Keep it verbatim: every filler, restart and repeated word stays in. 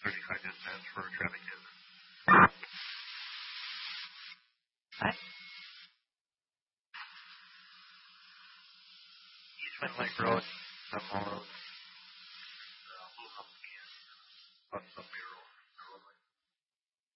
thirty-five distance for traffic is. Hi. Eastman Lake Road, Apollo